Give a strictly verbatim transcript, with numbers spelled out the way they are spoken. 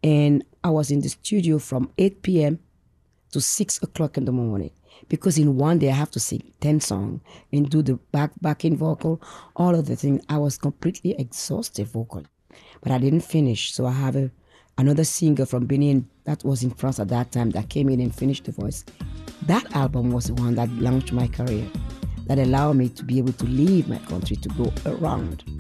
And I was in the studio from eight p.m. to six o'clock in the morning, because in one day I have to sing ten songs and do the back backing vocal, all of the things. I was completely exhausted vocally, but I didn't finish. So I have a, another singer from Benin that was in France at that time that came in and finished the voice. That album was the one that launched my career, that allowed me to be able to leave my country to go around.